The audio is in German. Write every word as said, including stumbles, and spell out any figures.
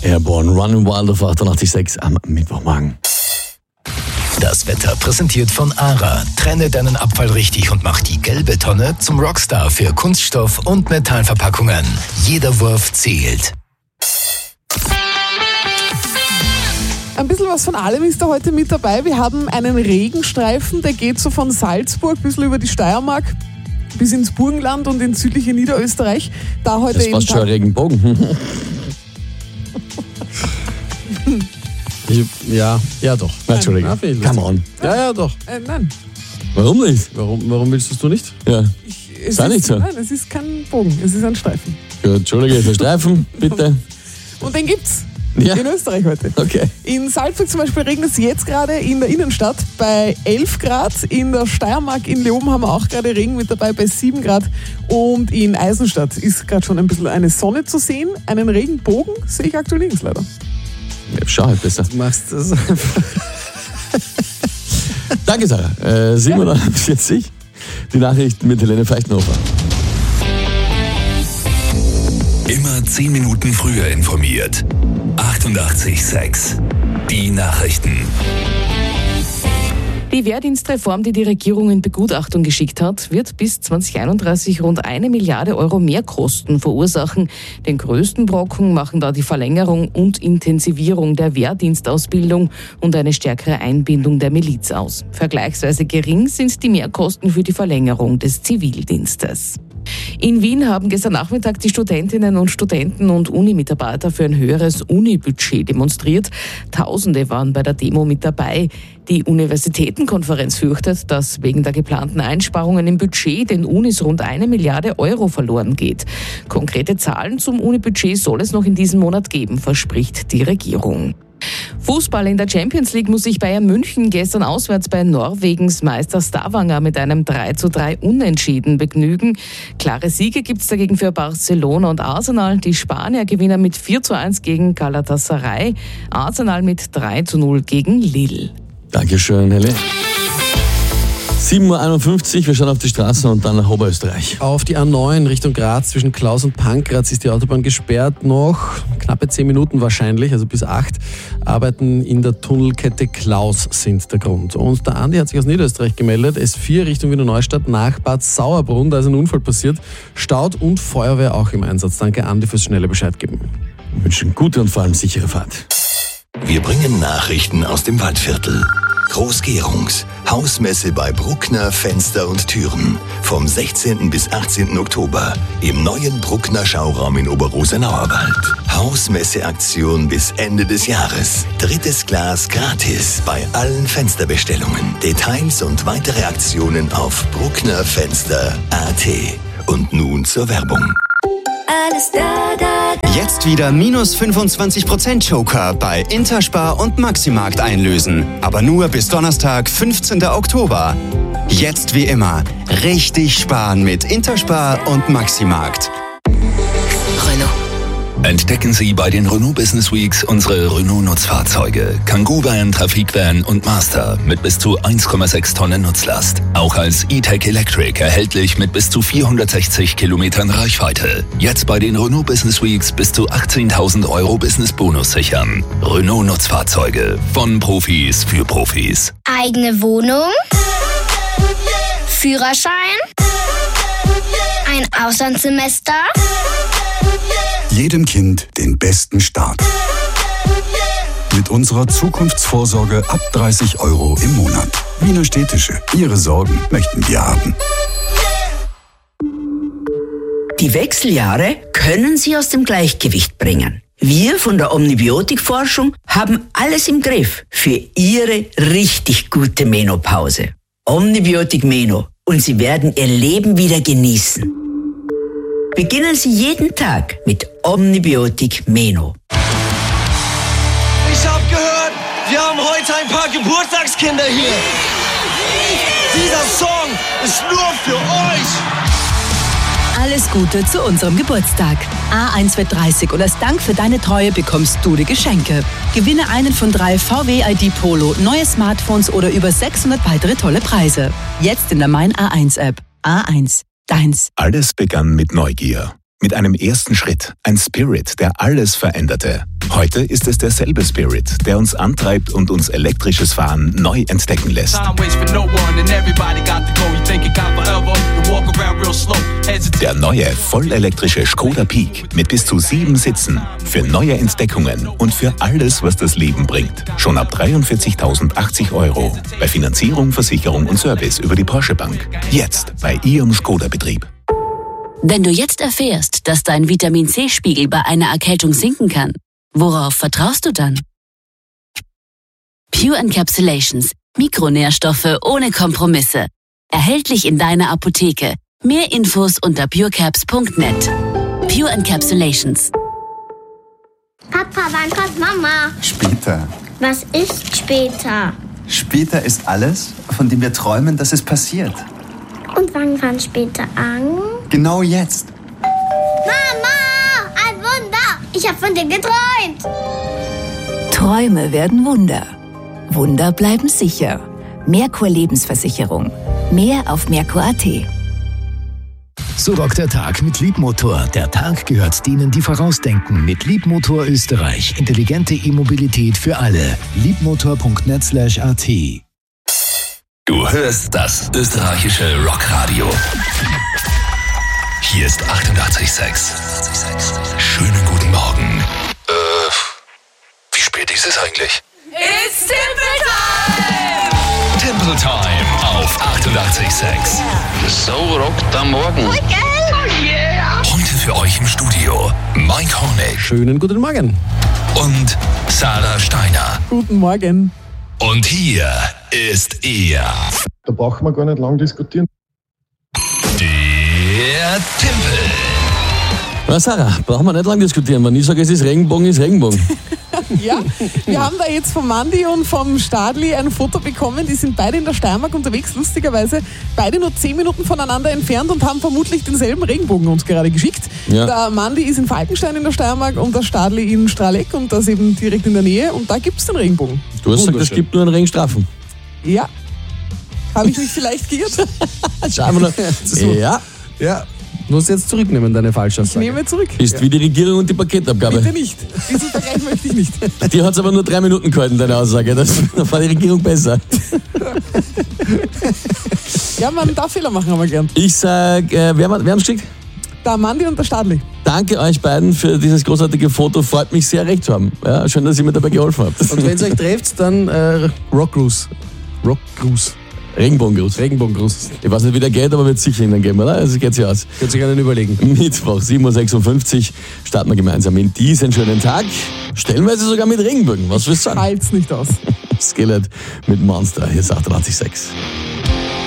Airborne, Running Wild auf achtundachtzig Komma sechs am Mittwochmorgen. Das Wetter präsentiert von ARA. Trenne deinen Abfall richtig und mach die gelbe Tonne zum Rockstar für Kunststoff- und Metallverpackungen. Jeder Wurf zählt. Ein bisschen was von allem ist da heute mit dabei. Wir haben einen Regenstreifen, der geht so von Salzburg bis über die Steiermark bis ins Burgenland und ins südliche Niederösterreich. Da heute das eben fast schon ein Regenbogen. Ich, ja, ja doch. Entschuldigung. Ja, Come on. Ja, ja doch. Äh, nein. Warum nicht? Warum, warum willst du nicht? Ja. Ich, es Sei ist, nicht so. Nein, es ist kein Bogen, es ist ein Streifen. Gut, Entschuldige, für Streifen, bitte. Und den gibt's. Ja. In Österreich heute. Okay. In Salzburg zum Beispiel regnet es jetzt gerade in der Innenstadt bei elf Grad. In der Steiermark in Leoben haben wir auch gerade Regen mit dabei bei sieben Grad. Und in Eisenstadt ist gerade schon ein bisschen eine Sonne zu sehen. Einen Regenbogen sehe ich aktuell nirgends leider. Ja, schau halt besser. Du machst das einfach. Danke, Sarah. Äh, sieben Uhr vierzig. Die Nachrichten mit Helene Feichtenhofer. Immer zehn Minuten früher informiert. achtundachtzig Komma sechs. Die Nachrichten. Die Wehrdienstreform, die die Regierung in Begutachtung geschickt hat, wird bis zwanzig einunddreißig rund eine Milliarde Euro Mehrkosten verursachen. Den größten Brocken machen da die Verlängerung und Intensivierung der Wehrdienstausbildung und eine stärkere Einbindung der Miliz aus. Vergleichsweise gering sind die Mehrkosten für die Verlängerung des Zivildienstes. In Wien haben gestern Nachmittag die Studentinnen und Studenten und Unimitarbeiter für ein höheres Uni-Budget demonstriert. Tausende waren bei der Demo mit dabei. Die Universitätenkonferenz fürchtet, dass wegen der geplanten Einsparungen im Budget den Unis rund eine Milliarde Euro verloren geht. Konkrete Zahlen zum Uni-Budget soll es noch in diesem Monat geben, verspricht die Regierung. Fußball in der Champions League muss sich Bayern München gestern auswärts bei Norwegens Meister Stavanger mit einem drei zu drei Unentschieden begnügen. Klare Siege gibt es dagegen für Barcelona und Arsenal. Die Spanier gewinnen mit vier zu eins gegen Galatasaray, Arsenal mit drei zu null gegen Lille. Dankeschön, Helene. sieben Uhr einundfünfzig, wir schauen auf die Straße und dann nach Oberösterreich. Auf die A neun Richtung Graz zwischen Klaus und Pankraz ist die Autobahn gesperrt. Noch knappe zehn Minuten wahrscheinlich, also bis acht. Arbeiten in der Tunnelkette Klaus sind der Grund. Und der Andi hat sich aus Niederösterreich gemeldet. S vier Richtung Wiener Neustadt nach Bad Sauerbrunn. Da ist ein Unfall passiert. Staut und Feuerwehr auch im Einsatz. Danke, Andi, fürs schnelle Bescheid geben. Wir wünschen gute und vor allem sichere Fahrt. Wir bringen Nachrichten aus dem Waldviertel. Großgärungs, Hausmesse bei Bruckner Fenster und Türen. Vom sechzehnten bis achtzehnten Oktober im neuen Bruckner Schauraum in Oberrosenauerwald. Hausmesseaktion bis Ende des Jahres. Drittes Glas gratis bei allen Fensterbestellungen. Details und weitere Aktionen auf brucknerfenster punkt a t. Und nun zur Werbung. Alles da, da, da. Jetzt wieder minus fünfundzwanzig Prozent Joker bei Interspar und Maximarkt einlösen. Aber nur bis Donnerstag, fünfzehnten Oktober. Jetzt wie immer, richtig sparen mit Interspar und Maximarkt. Renault. Entdecken Sie bei den Renault Business Weeks unsere Renault-Nutzfahrzeuge. Kangoo-Van, Trafik-Van und Master mit bis zu eins Komma sechs Tonnen Nutzlast. Auch als E-Tech Electric erhältlich mit bis zu vierhundertsechzig Kilometern Reichweite. Jetzt bei den Renault Business Weeks bis zu achtzehntausend Euro Business-Bonus sichern. Renault-Nutzfahrzeuge von Profis für Profis. Eigene Wohnung. Führerschein. Ein Auslandssemester. Jedem Kind den besten Start. Mit unserer Zukunftsvorsorge ab dreißig Euro im Monat. Wiener Städtische. Ihre Sorgen möchten wir haben. Die Wechseljahre können Sie aus dem Gleichgewicht bringen. Wir von der Omnibiotik-Forschung haben alles im Griff für Ihre richtig gute Menopause. Omnibiotik Meno. Und Sie werden Ihr Leben wieder genießen. Beginnen Sie jeden Tag mit Omnibiotik Meno. Ich hab gehört, wir haben heute ein paar Geburtstagskinder hier. Dieser Song ist nur für euch. Alles Gute zu unserem Geburtstag. A eins wird dreißig und als Dank für deine Treue bekommst du die Geschenke. Gewinne einen von drei V W I D Polo, neue Smartphones oder über sechshundert weitere tolle Preise. Jetzt in der Mein A eins App. A eins. Deins. Alles begann mit Neugier. Mit einem ersten Schritt. Ein Spirit, der alles veränderte. Heute ist es derselbe Spirit, der uns antreibt und uns elektrisches Fahren neu entdecken lässt. Der neue, vollelektrische Skoda Peak mit bis zu sieben Sitzen. Für neue Entdeckungen und für alles, was das Leben bringt. Schon ab dreiundvierzigtausendachtzig Euro. Bei Finanzierung, Versicherung und Service über die Porsche Bank. Jetzt bei Ihrem Skoda-Betrieb. Wenn du jetzt erfährst, dass dein Vitamin-C-Spiegel bei einer Erkältung sinken kann, worauf vertraust du dann? Pure Encapsulations. Mikronährstoffe ohne Kompromisse. Erhältlich in deiner Apotheke. Mehr Infos unter purecaps punkt net. Pure Encapsulations. Papa, wann kommt Mama? Später. Was ist später? Später ist alles, von dem wir träumen, dass es passiert. Und wann fängt später an? Genau jetzt. Mama, ein Wunder! Ich habe von dir geträumt. Träume werden Wunder. Wunder bleiben sicher. Merkur Lebensversicherung. Mehr auf merkur punkt a t. So rockt der Tag mit Liebmotor. Der Tag gehört denen, die vorausdenken. Mit Liebmotor Österreich. Intelligente E-Mobilität für alle. liebmotor punkt net slash a t. Du hörst das österreichische Rockradio. Hier ist achtundachtzig Komma sechs. Schönen guten Morgen. Äh, wie spät ist es eigentlich? It's Temple Time! Temple Time auf achtundachtzig Komma sechs. So rockt am Morgen. Oh yeah! Heute für euch im Studio Mike Hornig. Schönen guten Morgen. Und Sarah Steiner. Guten Morgen. Und hier ist er. Da brauchen wir gar nicht lang diskutieren. Der Tempel. Na Sarah, brauchen wir nicht lange diskutieren. Wenn ich sage, es ist Regenbogen, ist Regenbogen. Ja, wir haben da jetzt vom Mandy und vom Stadli ein Foto bekommen. Die sind beide in der Steiermark unterwegs, lustigerweise. Beide nur zehn Minuten voneinander entfernt und haben vermutlich denselben Regenbogen uns gerade geschickt. Ja. Der Mandy ist in Falkenstein in der Steiermark und der Stadli in Strahleck und das eben direkt in der Nähe. Und da gibt es den Regenbogen. Du hast gesagt, es gibt nur einen Regenstrafen. Ja. Habe ich mich vielleicht geirrt? Schauen wir noch. So. Ja. Ja. Du musst jetzt zurücknehmen, deine Falschaussage. Ich nehme zurück. Ist ja. Wie die Regierung und die Paketabgabe. Bitte nicht. Diesen Vergleich möchte ich nicht. Die hat es aber nur drei Minuten gehalten, deine Aussage. Das war die Regierung besser. Ja, man darf Fehler machen, aber gern. Ich sag, äh, wer, wer hat's geschickt? Der Mandy und der Stadli. Danke euch beiden für dieses großartige Foto. Freut mich sehr, recht zu haben. Ja, schön, dass ihr mir dabei geholfen habt. Und wenn ihr euch trefft, dann äh, Rockgruß. Rockgruß. Regenbogengruß. Regenbogengruß. Ich weiß nicht, wie der geht, aber wird sicher dann gehen, oder? Also geht sich aus. Könnt sich einen überlegen. Mittwoch, sieben Uhr sechsundfünfzig, starten wir gemeinsam in diesen schönen Tag. Stellenweise sogar mit Regenbögen. Was willst du sagen? Halt's nicht aus. Skillet mit Monster. Hier ist achtundachtzig Komma sechs.